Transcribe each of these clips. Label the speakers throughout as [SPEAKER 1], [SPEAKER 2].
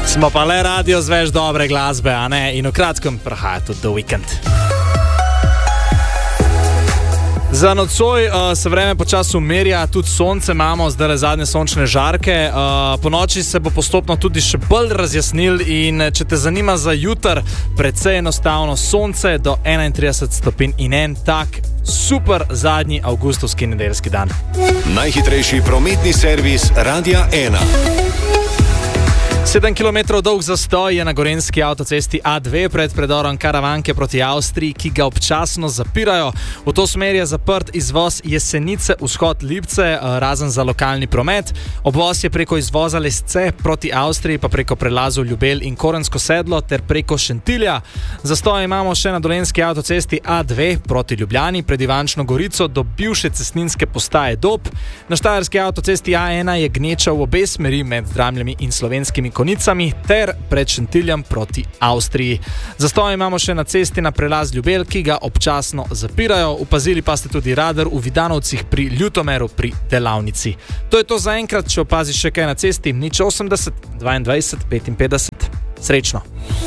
[SPEAKER 1] Smo pa le radio zveš dobre glasbe, a ne? In v kratkem prihaja tudi The Weeknd. Za nocoj se vreme počasi umirja, tudi sonce imamo, zdaj zadnje sončne žarke. Po noči se bo postopno tudi še bolj razjasnil in če te zanima za jutr, precej enostavno sonce do 31 stopinj in en tak super zadnji avgustovski nedeljski dan.
[SPEAKER 2] Najhitrejši prometni servis Radia 1.
[SPEAKER 1] 7 km dolg zastoj je na gorenjski avtocesti A2 pred predorom Karavanke proti Avstriji, ki ga občasno zapirajo. V to smer je zaprt izvoz Jesenice, vzhod Lipce, razen za lokalni promet. Obvoz je preko izvoza Lesce proti Avstriji, pa preko prelazov Ljubelj in Korensko sedlo ter preko Šentilja. Zastoj imamo še na dolenjski avtocesti A2 proti Ljubljani, pred Ivančno Gorico do bivše cestninske postaje Dob. Na štajerski avtocesti A1 je gneča v obe smeri med Dramljami in Slovenskimi Konicami ter pred Šentiljem proti Avstriji. Zastoj imamo še na cesti na prelaz Ljubelj, ki ga občasno zapirajo. Upazili pa ste tudi radar v Vidanovcih pri Ljutomeru pri delavnici. To je to za enkrat, če opaziš še kaj na cesti, 080 22 55. Srečno!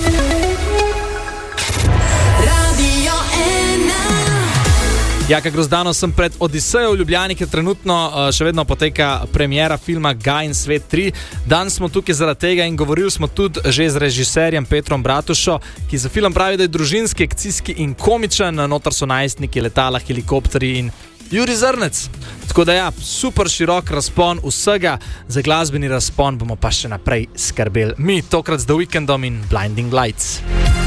[SPEAKER 1] Jaka Grozdano sem pred Odisejo v Ljubljani, ker trenutno še vedno poteka premiera filma Gaj in svet 3. Dan smo tukaj zaradi tega in govorili smo tudi že z režiserjem Petrom Bratušo, ki za film pravi, da je družinski, akcijski in komičen, notar so najstniki, letala, helikopteri in Juri Zrnec. Tako da ja, super širok razpon vsega, za glasbeni razpon bomo pa še naprej skrbeli. Mi, tokrat z The Weekndom in Blinding Lights.